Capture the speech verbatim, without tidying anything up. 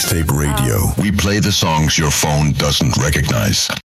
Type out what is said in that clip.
Mixtape Radio. We play the songs your phone doesn't recognize.